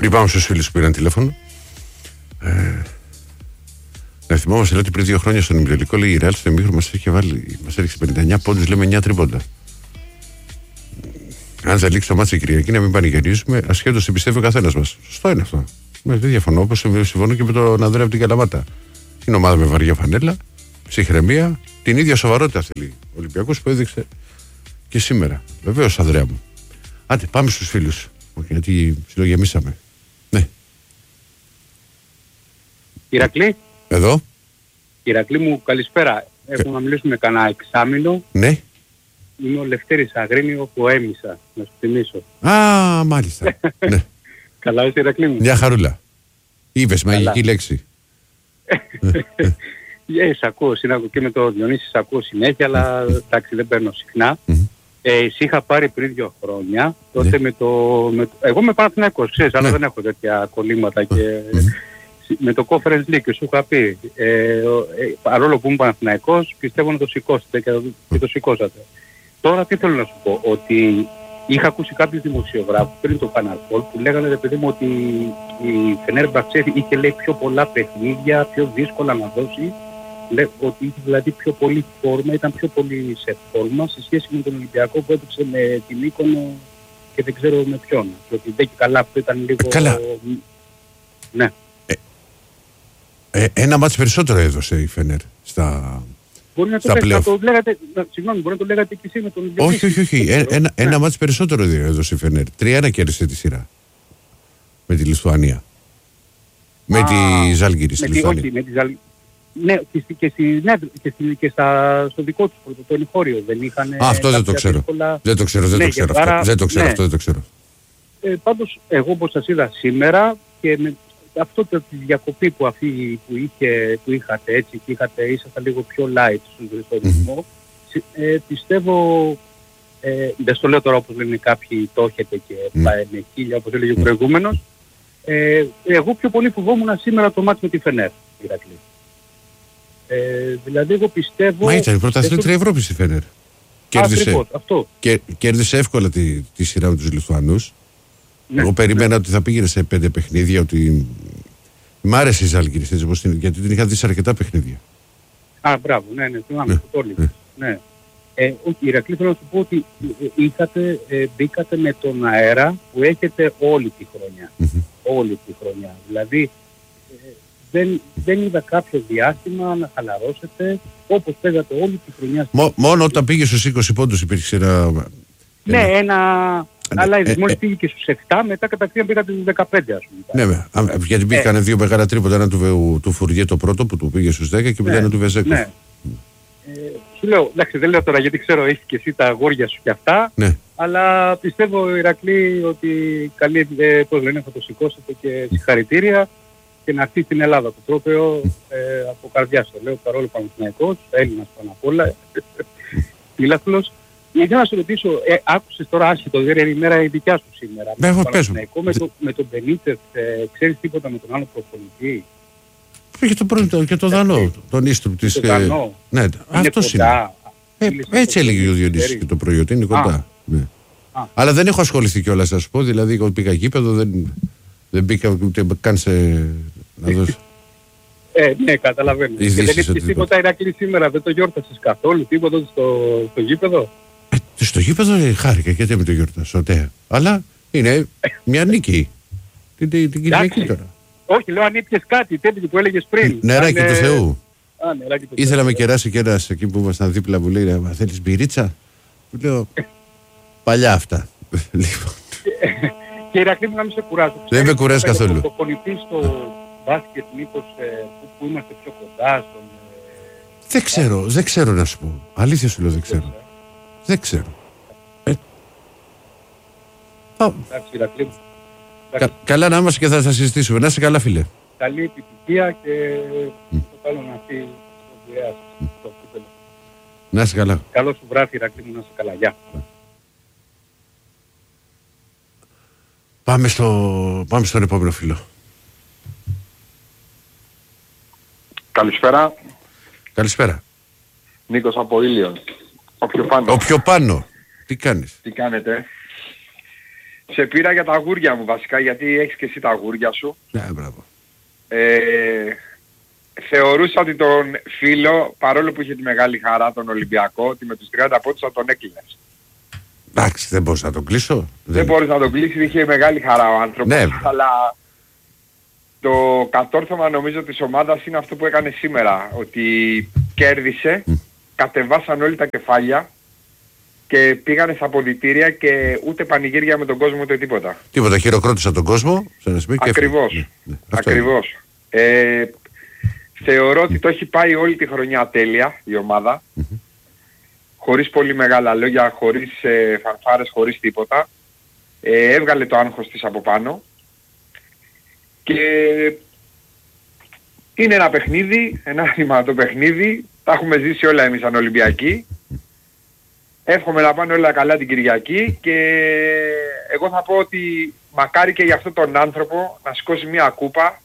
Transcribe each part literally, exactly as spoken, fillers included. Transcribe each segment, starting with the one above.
Πριν πάμε στους φίλους που πήραν τηλέφωνο, ε, να θυμόμαστε ότι πριν δύο χρόνια στον ημιτελικό, λέει η Ρεάλ στο ημίχρονο μας είχε βάλει, μας έριξε πενήντα εννιά πόντους, λέμε εννιά τρίποντα. Αν θα λήξει το μάτι η Κυριακή, να μην πανηγυρίζουμε, ασχέτως τι πιστεύει ο καθένας μας. Σωστό είναι αυτό. Δεν διαφωνώ, όπως συμφωνώ και με τον Ανδρέα από την Καλαμάτα. Είναι ομάδα με βαριά φανέλα, ψυχραιμία, την ίδια σοβαρότητα θέλει ο Ολυμπιακός που έδειξε και σήμερα. Βεβαίως, Ανδρέα μου. Άντε, πάμε στους φίλους. Γιατί συλλογεμίσαμε. Ναι. Ηρακλή. Εδώ. Ηρακλή μου, καλησπέρα. Έχουμε να μιλήσουμε κανένα εξάμηνο. Ναι. Είμαι ο Λευτέρης Αγρίνιο που έμισα, να σου θυμίσω. Α, μάλιστα. Ναι. Καλά είσαι, Ηρακλή μου. Μια χαρούλα. Είπες μαγική λέξη. Ε, σ' ακούω, συνάκω και με το Διονύση σ' ακούω συνέχεια, αλλά εντάξει δεν παίρνω συχνά. Ε, σ' είχα πάρει πριν δύο χρόνια, τότε με το... Με, εγώ είμαι Παναθηναϊκός, ξέρεις, αλλά δεν έχω τέτοια κολλήματα και... Με το Conference League και σου είχα πει, ε, ε, παρόλο που είμαι Παναθηναϊκός, πιστεύω να το σηκώσετε και, και το σηκώσατε. Τώρα τι θέλω να σου πω, ότι είχα ακούσει κάποιους δημοσιογράφους πριν το Final Four που λέγανε ρε παιδί μου ότι η Φενέρμπαξε είχε λέει πιο πολλά παιχνίδια, πιο δύσκολα να δώσει, λέει, ότι είχε δηλαδή πιο πολύ φόρμα, ήταν πιο πολύ σε φόρμα σε σχέση με τον Ολυμπιακό που έδειξε με την Μύκονο και δεν ξέρω με ποιον. Και ότι δεν και καλά αυτό ήταν λίγο... Ε, καλά. Ναι. Ε, ένα μάτς περισσότερο έδωσε η Φενέρ στα... Μπορεί να το, πες, να το λέγατε, να, συγγνώμη, μπορεί να το λέγατε και εσύ με τον Όχι, όχι, όχι. Ε, ένα ένα ναι. μάτς περισσότερο έδωσε η Φενέρ. τρία ένα κέρδισε τη σειρά. Με τη Λιθουανία. Με Α, τη Ζάλγκιρη στη Λιθουανία. Όχι, με τη Ζάλγκιρη. Ναι, και, και, στη, ναι, και, στη, και στα, στο δικό τους πρωτοτονιχώριο δεν είχαν... Α, αυτό δεν το ξέρω. Δύσκολα... Δεν το ξέρω, δεν ναι, το ξέρω αυτό. Άρα, δεν το ξέρω, ναι. αυτό δεν το ξέρω. Ε, πάντως, εγώ όπως σας είδα σήμερα και με αυτό το τη διακοπή που, αυτή, που, είχε, που είχατε έτσι και είχατε, ήσασταν λίγο πιο light στον ρυθμό, mm-hmm. ε, πιστεύω, ε, δεν στο λέω τώρα όπως λένε κάποιοι το έχετε και mm. πάει με χίλια όπως έλεγε ο mm. προηγούμενος, ε, εγώ πιο πολύ φοβόμουν σήμερα το μάτι με τη Φενέρ, Ηρακλή. Ε, δηλαδή εγώ πιστεύω... Μα ήταν η πρωταθλήτρια Ευρώπης η Φενέρ. Κέρδισε, Ακριβώς, αυτό. Και, κέρδισε εύκολα τη, τη σειρά με τους Λιθουανούς. Ναι, εγώ περίμενα ναι. ότι θα πήγαινε σε πέντε παιχνίδια, ότι μ' άρεσε η Ζάλγκιρης, έτσι όπως είναι, γιατί την είχα δει σε αρκετά παιχνίδια. Α, μπράβο, ναι, ναι, θυμάμαι, ναι. το ναι. ναι. Ε, όχι, Ηρακλή, θέλω να σου πω ότι είχατε, ε, μπήκατε με τον αέρα που έχετε όλη τη χρονιά. Mm-hmm. Όλη τη χρονιά. Δηλαδή, ε, δεν, δεν είδα κάποιο διάστημα να χαλαρώσετε, όπως παίζατε όλη τη χρονιά. Μο, μόνο όταν πήγε στους είκοσι πόντους υπήρξε ένα... Ναι, ένα... ένα... Αλλά ε, μόλις ε, πήγε και στους επτά, μετά καταρχήν πήγατε στους δεκαπέντε, ας πούμε. Ναι, α, γιατί πήγανε ε, δύο μεγάλα τρίποτα, ένα του, του Φουριέ το πρώτο που του πήγε στους δέκα και μετά ναι, ένα του Βεζέκοφ. Ναι. Ε, σου λέω, εντάξει, δεν λέω τώρα γιατί ξέρω έχεις και εσύ τα αγόρια σου και αυτά, ναι. αλλά πιστεύω, Ηρακλή, ότι καλή, ε, πώς λένε, θα το σηκώσετε και συγχαρητήρια και να έρθει στην Ελλάδα το τρόπαιο ε, από καρδιάς το λέω, παρόλο Παναθηναϊκός, Έλληνας πάνω απ' όλα, φίλαθλος. Γιατί να σου ρωτήσω, ε, άκουσες τώρα άσχετο, δεν είναι η μέρα η δικιά σου σήμερα. Ναι, με, το με, το, με τον Μπενίτεφ, ε, ξέρεις τίποτα με τον άλλο προπονητή? Και το πρώτο και το Δανό, τον Ίστρου της... Το Δανό. Ναι, αυτός είναι. Ε, έτσι έλεγε ο Διονύσης και το πρωί, ότι είναι κοντά. Ναι. Αλλά δεν έχω ασχοληθεί κιόλας, να σου πω, δηλαδή εγώ πήγα γήπεδο, δεν, δεν πήγα ούτε καν σε... να δώσω. Ε, ναι, καταλαβαίνω. Και δεν είπες τίποτα, Ηρακλή, σήμερα, δεν το γιόρτασες καθόλου, τίποτα στο, στο γήπεδο? Ε, στο γήπεδο ε, χάρηκα και δεν με το γιόρτασω, τε. Αλλά είναι μια νίκη. Την, την, την Κυριακή τώρα. Όχι, λέω αν ήπιες κάτι, τέτοιο που έλεγες πριν. Νεράκι αν, του Θεού. Α, νεράκι του Ήθελα Θεού. με κεράσει και ένας εκεί που ήμασταν δίπλα μου λέει, μα θέλεις μπυρίτσα? Του λέω, παλιά αυτά. Και Ηρακλή μου να μην σε κουράσω. Δεν με κουράζει καθόλου. Το πονητή στο μπάσκετ μήπως που είμαστε πιο κοντά στον... Δεν ξέρω, δεν ξέρω να σου πω. Αλήθεια σου λέω, δεν ξέρω. Δεν ξέρω. Εντάξει, Ηρακλή μου. Κα, καλά να είμαστε και θα, θα συζητήσουμε. Να είσαι καλά, φίλε. Καλή επιτυχία και mm. το καλό να φύγει στον Πειραιά mm. στο κύπελλο. Να είσαι καλά. Καλό σου βράδυ, Ηρακλή μου, να είσαι καλά. Γεια. Yeah. Πάμε, στο, πάμε στον επόμενο φίλο. Καλησπέρα. Καλησπέρα. Νίκος από Ήλιον. Ο πιο πάνω. Ο πιο πάνω. Τι κάνεις? Τι κάνετε? Σε πήρα για τα αγούρια μου βασικά, γιατί έχεις και εσύ τα αγούρια σου. Ναι, μπράβο. Ε, θεωρούσα ότι τον φίλο, παρόλο που είχε τη μεγάλη χαρά τον Ολυμπιακό, ότι με τους τριάντα πόντους θα τον έκλεινες. Εντάξει, δεν μπορούσα να τον κλείσω. Δεν, Δεν, δεν μπορείς να τον κλείσεις, είχε μεγάλη χαρά ο άνθρωπος. Ναι. Αλλά το κατόρθωμα νομίζω της ομάδας είναι αυτό που έκανε σήμερα. Ότι κέρδισε, mm. κατεβάσαν όλοι τα κεφάλια και πήγανε στα αποδυτήρια και ούτε πανηγύρια με τον κόσμο ούτε τίποτα. Τίποτα, χειροκρότησαν τον κόσμο. Ακριβώς. Και... ναι, ναι, Ακριβώς. Ε, θεωρώ ότι το έχει πάει όλη τη χρονιά τέλεια η ομάδα. Mm-hmm. Χωρίς πολύ μεγάλα λόγια, χωρίς ε, φανφάρες, χωρίς τίποτα. Ε, έβγαλε το άγχος της από πάνω. Και είναι ένα παιχνίδι, ένα θυματό παιχνίδι. Τα έχουμε ζήσει όλα εμείς σαν Ολυμπιακοί. Εύχομαι να πάνε όλα καλά την Κυριακή και εγώ θα πω ότι μακάρι και για αυτόν τον άνθρωπο να σηκώσει μια κούπα.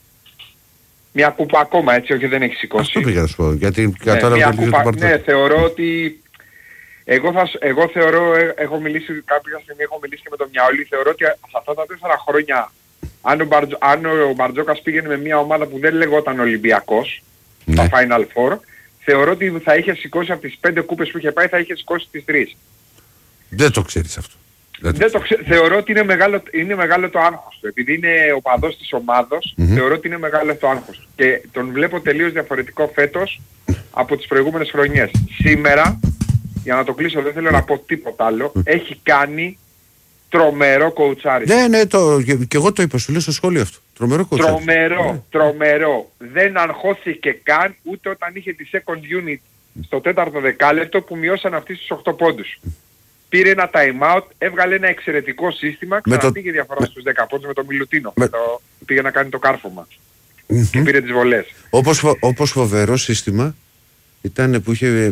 Μια κούπα ακόμα, έτσι, όχι δεν έχει σηκώσει. Αυτό πήγα να σου πω, γιατί ναι, κατάλαβα το κούπα, ναι, θεωρώ ότι εγώ, θα, εγώ θεωρώ, έχω μιλήσει κάποια στιγμή, έχω μιλήσει και με τον Μιαόλη, θεωρώ ότι σε αυτά τα τέσσερα χρόνια αν ο, Μπαρτζ, αν ο Μπαρτζόκας πήγαινε με μια ομάδα που δεν λεγόταν Ολυμπιακός, ναι, στα Final Four, θεωρώ ότι θα είχε σηκώσει από τις πέντε κούπες που είχε πάει, θα είχε σηκώσει τις τρεις. Δεν το ξέρεις αυτό. Δεν δεν το ξέ... Θεωρώ ότι είναι μεγάλο, είναι μεγάλο το άγχος του. Επειδή είναι ο παδός της ομάδος, mm-hmm. θεωρώ ότι είναι μεγάλο το άγχος του. Και τον βλέπω τελείως διαφορετικό φέτος από τις προηγούμενες χρονιές. Σήμερα, για να το κλείσω, δεν θέλω να πω τίποτα άλλο, mm. έχει κάνει τρομερό κοουτσάρισμα. Ναι, ναι, το, και, και εγώ το είπα, σου λέω στο σχόλιο αυτό. Τρομερό κοουτσάρισμα. Τρομερό, ναι. τρομερό. Δεν αγχώθηκε καν ούτε όταν είχε τη second unit στο τέταρτο δεκάλεπτο που μειώσαν αυτοί στους οκτώ πόντους. Πήρε ένα time out, έβγαλε ένα εξαιρετικό σύστημα, ξαναπήγε το... διαφορά με... στους δέκα πόντους με τον Μιλουτίνο. Με... Το... Πήγε να κάνει το κάρφωμα. Mm-hmm. Και πήρε τις βολές. Όπως, φο... όπως φοβερό σύστημα ήταν που είχε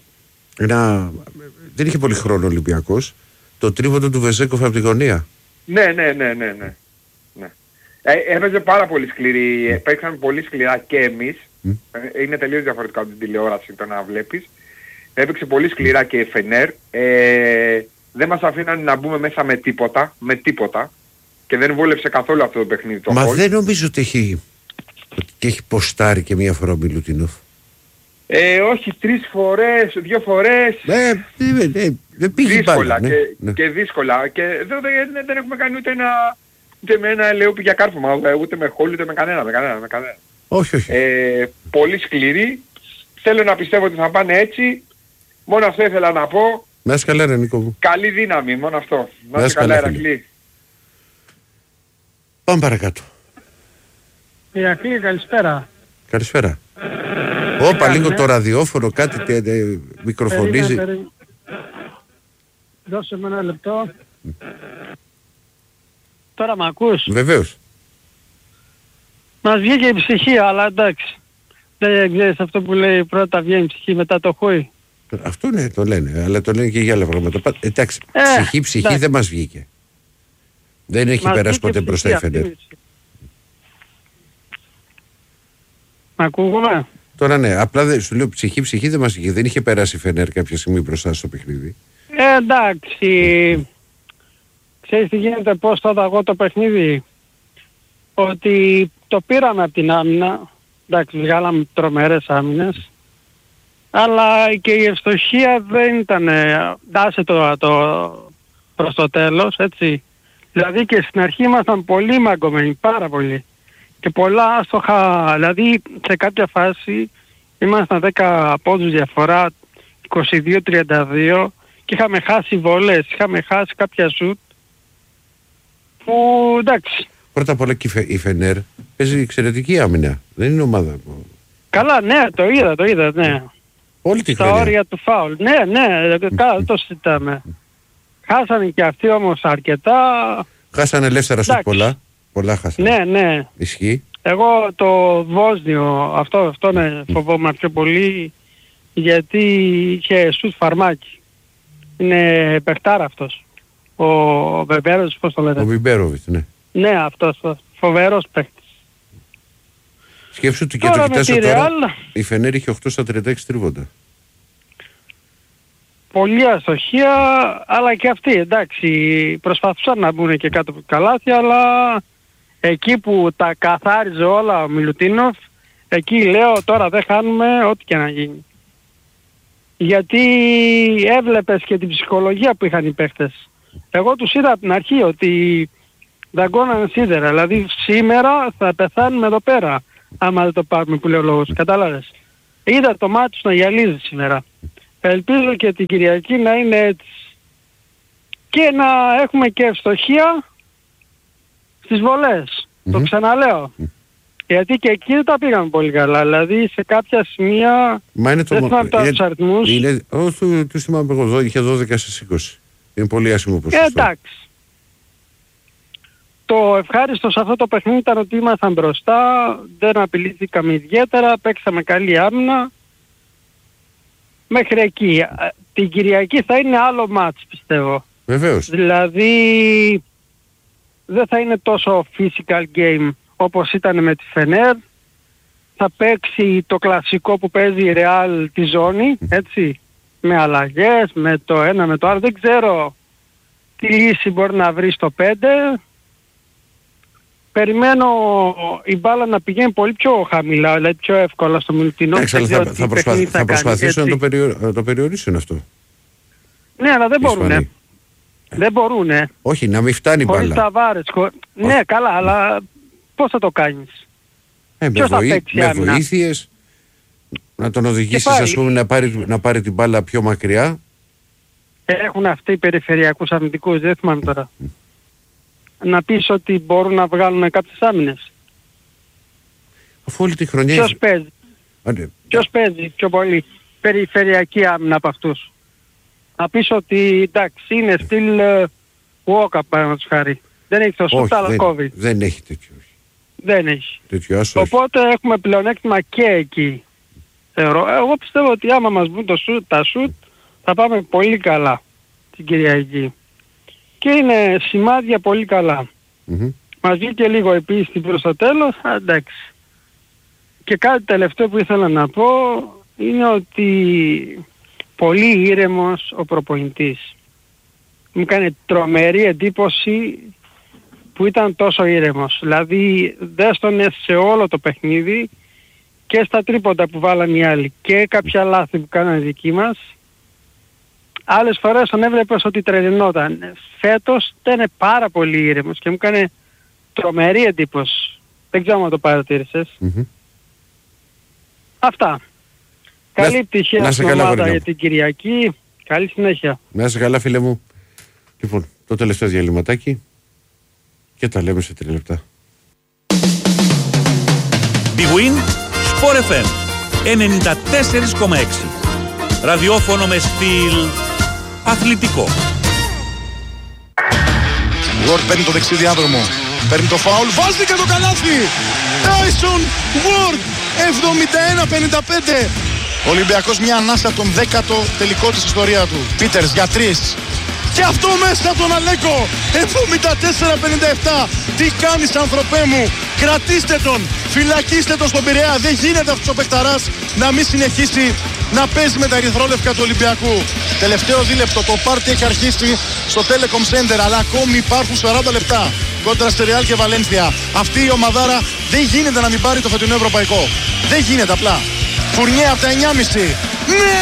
ένα... δεν είχε πολύ χρόνο ο Ολυμπιακός, το τρίποντο του Βεζέκοφ από τη γωνία. Ναι, ναι, ναι, ναι, ναι. ναι. Ε, έπαιζε πάρα πολύ σκληρή, mm. παίξαμε πολύ σκληρά και εμείς. Mm. Είναι τελείως διαφορετικό από την τηλεόραση το να βλέπεις. Έπαιξε πολύ σκληρά και η Φενέρ. Ε, δεν μας αφήναν να μπούμε μέσα με τίποτα, με τίποτα. Και δεν βόλεψε καθόλου αυτό το παιχνίδι. Το Μα χολ. δεν νομίζω ότι έχει, ότι έχει ποστάρει και μία φορά ο Μιλουτίνοφ. Ε, όχι, τρεις φορές, δύο φορές. Ναι, ναι, ναι, δεν πήγε δύσκολα πάλι, και, ναι, ναι. και δύσκολα. Και δεν, δεν, δεν έχουμε κάνει ούτε ένα, ούτε με ένα ελαιόπι για κάρφωμα, ούτε με χόλ, ούτε με κανένα, με κανένα, με κανένα. Όχι, όχι. Ε, πολύ σκληρή. Θέλω να πιστεύω ότι θα πάνε έτσι. Μόνο αυτό ήθελα να πω. Να είσαι καλά ρε Νίκο μου. Καλή δύναμη, μόνο αυτό. Να είσαι καλά Ερακλή. Πάμε παρακάτω. Ερακλή, καλησπέρα. Καλησπέρα. Όπα λίγο το ραδιόφωνο, κάτι τε, τε, μικροφωνίζει. Περί, περί. Δώσε με ένα λεπτό. Τώρα μ' ακούς? Βεβαίως. Μας βγήκε η ψυχή, αλλά εντάξει. Δεν ξέρεις αυτό που λέει πρώτα βγαίνει η ψυχή, μετά το χούι. Αυτό ναι, το λένε, αλλά το λένε και για άλλα πράγματα. Εντάξει, ε, ψυχή, ψυχή εντάξει. Δεν μας βγήκε. Δεν έχει μας περάσει ποτέ μπροστά η Φενέρ. Μ' ακούγουμε? Τώρα ναι, απλά δεν, σου λέω ψυχή, ψυχή δεν μας βγήκε. Δεν είχε περάσει η Φενέρ κάποια στιγμή μπροστά στο παιχνίδι. Ε, εντάξει. Ξέρεις τι γίνεται, πώς το δω εγώ το παιχνίδι? Ότι το πήραμε από την άμυνα. Εντάξει, βγάλαμε τρομερές άμυνες. Αλλά και η ευστοχία δεν ήταν, δάσε το, το προς το τέλος, έτσι. Δηλαδή και στην αρχή ήμασταν πολύ μαγκωμένοι, πάρα πολύ. Και πολλά άστοχα, δηλαδή σε κάποια φάση ήμασταν δέκα πόντους διαφορά, είκοσι δύο τριάντα δύο και είχαμε χάσει βολές, είχαμε χάσει κάποια σουτ που εντάξει. Πρώτα απ' όλα και η Φενέρ παίζει εξαιρετική άμυνα, δεν είναι ομάδα. Καλά, ναι, το είδα, το είδα, ναι. Όλη τη στα όρια του φάουλ. Ναι, ναι, καλά, το συζητάμε. Χάσανε και αυτοί όμως αρκετά. Χάσανε ελεύθερα σου πολλά. Πολλά χάσανε. Ναι, ναι. Ισχύει. Εγώ το Βόσνιο, αυτό, αυτό ναι, φοβόμαι πιο πολύ, γιατί είχε σουτ φαρμάκι. Είναι παιχτάρα αυτός. Ο Βεμπέροβιτς, πώς το λέτε? Ο Βεμπέροβιτς, ναι. Ναι, αυτός, φοβερός παίχτης. Σκέψου ότι και το κοιτάζω τώρα, η Φενέρ είχε οκτώ στα τριάντα έξι τρίβοντα. πολλή αστοχία, αλλά και αυτοί, εντάξει, προσπαθούσαν να μπουν και κάτω από το καλάθι, αλλά εκεί που τα καθάριζε όλα ο Μιλουτίνοφ, εκεί λέω τώρα δεν χάνουμε ό,τι και να γίνει. Γιατί έβλεπες και την ψυχολογία που είχαν οι παίχτες. Εγώ τους είδα από την αρχή ότι δαγκώνανε σίδερα, δηλαδή σήμερα θα πεθάνουμε εδώ πέρα, άμα δεν το πάρουμε που λέει ο λόγος, κατάλαβες. Είδα το μάτι τους να γυαλίζει σήμερα. Ελπίζω και την Κυριακή να είναι έτσι. Και να έχουμε και ευστοχία στις βολές. Mm-hmm. Το ξαναλέω. Mm-hmm. Γιατί και εκεί δεν τα πήγαμε πολύ καλά. Δηλαδή σε κάποια σημεία Μα είναι το δεν θυμάμαι τώρα τους αριθμούς. Είναι, όχι, του θυμάμαι εγώ, είχε δώδεκα στις είκοσι. Είναι πολύ άσχημο ποσοστό. Ε, εντάξει. Το ευχάριστο σε αυτό το παιχνίδι ήταν ότι ήμασταν μπροστά, δεν απειλήθηκαμε ιδιαίτερα, παίξαμε καλή άμυνα. Μέχρι εκεί. Την Κυριακή θα είναι άλλο μάτς, πιστεύω. Βεβαίως. Δηλαδή δεν θα είναι τόσο physical game όπως ήταν με τη Φενέρ. Θα παίξει το κλασικό που παίζει η Real τη ζώνη, έτσι, με αλλαγές, με το ένα, με το άλλο. Δεν ξέρω τι λύση μπορεί να βρει στο πέντε. Περιμένω η μπάλα να πηγαίνει πολύ πιο χαμηλά, δηλαδή πιο εύκολα στο Μιλουτίνοφ. Θα, θα, θα, προσπα... θα, θα προσπαθήσουν να το, περιο... να το περιορίσουν αυτό. Ναι, αλλά δεν μπορούν. Δεν μπορούν. Όχι, να μην φτάνει μπάλα. Χωρίς Ταβάρες. Χω... Ναι, καλά, αλλά πώς θα το κάνεις. Ε, με βοή... με βοήθειες, να τον οδηγήσεις, ας πούμε, να πάρει, να πάρει την μπάλα πιο μακριά. Έχουν αυτοί οι περιφερειακούς αμυντικούς, δεν θυμάμαι τώρα. Να πεις ότι μπορούν να βγάλουν κάποιες άμυνες. Αφού όλη τη χρονιά... Ποιος παίζει. Άντε. Ποιος παίζει πιο πολύ περιφερειακή άμυνα από αυτούς. Να πεις ότι εντάξει είναι στυλ Walkup παραδείγματος χάρη. Δεν έχει το σούτ αλλά κόβει. Δεν έχει τέτοιο. Δεν έχει. Τέτοιο άσο. Οπότε έχουμε πλεονέκτημα και εκεί. Θεωρώ. Εγώ πιστεύω ότι άμα μας μπουν το σούτ, τα σούτ θα πάμε πολύ καλά την Κυριακή. Και είναι σημάδια πολύ καλά. Mm-hmm. Μας βγήκε λίγο επίσης προς το τέλος, α, εντάξει. Και κάτι τελευταίο που ήθελα να πω είναι ότι πολύ ήρεμος ο προπονητής. Μου κάνει τρομερή εντύπωση που ήταν τόσο ήρεμος. Δηλαδή δέστονε σε όλο το παιχνίδι και στα τρίποντα που βάλαν οι άλλοι και κάποια λάθη που κάνανε δικοί μας. Άλλες φορές τον έβλεπες ότι τρελαινόταν. Φέτος ήταν πάρα πολύ ήρεμος και μου έκανε τρομερή εντύπωση. Δεν ξέρω αν το παρατήρησες. Mm-hmm. Αυτά. Να, καλή επιτυχία στην ομάδα για την Κυριακή. Καλή συνέχεια. Να είσαι καλά φίλε μου. Λοιπόν, το τελευταίο διαλυματάκι και τα λέμε σε τρία λεπτά. Big Win Sport εφ εμ ενενήντα τέσσερα κόμμα έξι. Ραδιόφωνο με στυλ αθλητικό. Ward παίρνει το δεξί διάδρομο. Παίρνει το φάουλ. Βάζει και το καλάθι. Tyson Ward. εβδομήντα ένα πενήντα πέντε. Ο Ολυμπιακός μια ανάσα τον δέκατο τελικό της ιστορία του. Πίτερς για τρεις. Και αυτό μέσα από τον Αλέκο. εβδομήντα τέσσερα πενήντα επτά. Τι κάνεις ανθρωπέ μου. Κρατήστε τον. Φυλακίστε τον στον Πειραιά. Δεν γίνεται αυτός ο παιχταράς να μην συνεχίσει να παίζει με τα ερυθρόλευκα του Ολυμπιακού. Τελευταίο δίλεπτο. Το πάρτι έχει αρχίσει στο Telecom Center. Αλλά ακόμη υπάρχουν σαράντα λεπτά κόντρα στη Real και Βαλένθια. Αυτή η ομαδάρα δεν γίνεται να μην πάρει το φετινό ευρωπαϊκό. Δεν γίνεται απλά. Φουρνιέ από τα εννιά και μισή. Ναι!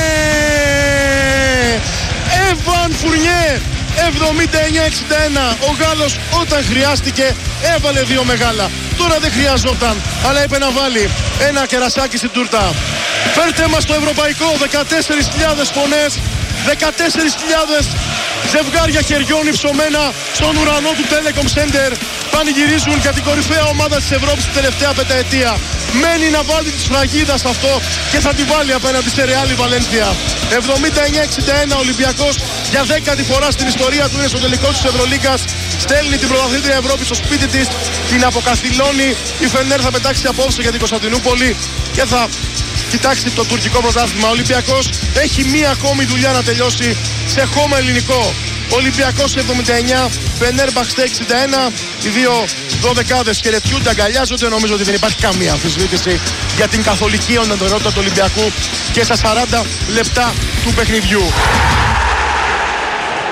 Εβαν Φουρνιέ εβδομήντα εννιά εξήντα ένα. Ο Γάλλος όταν χρειάστηκε έβαλε δύο μεγάλα. Τώρα δεν χρειαζόταν, αλλά είπε να βάλει ένα κερασάκι στην τούρτα. Φέρτε μας το ευρωπαϊκό. Δεκατέσσερις χιλιάδες φωνές, δεκατέσσερις χιλιάδες ζευγάρια χεριών υψωμένα στον ουρανό του Telecom Center πανηγυρίζουν για την κορυφαία ομάδα της Ευρώπης την τελευταία πενταετία. Μένει να βάλει τη σφραγίδα σε αυτό και θα τη βάλει απέναντι σε Real Βαλένθια. εβδομήντα εννιά εξήντα ένα. Ολυμπιακός για δέκατη φορά στην ιστορία του είναι στο τελικό της Ευρωλίγκας. Στέλνει την πρωταθλήτρια Ευρώπη στο σπίτι της, την αποκαθιλώνει. Η Φενέρ θα πετάξει απόψε για την Κωνσταντινούπολη και θα κοιτάξει το τουρκικό πρωτάθλημα. Ο Ολυμπιακός έχει μία ακόμη δουλειά να τελειώσει σε χώμα ελληνικό. Ολυμπιακός εβδομήντα εννιά, Φενέρμπαχτσε εξήντα ένα. Οι δύο δωδεκάδες χαιρετιούνται, αγκαλιάζονται. Νομίζω ότι δεν υπάρχει καμία αμφισβήτηση για την καθολική ονομερότητα του Ολυμπιακού και στα σαράντα λεπτά του παιχνιδιού.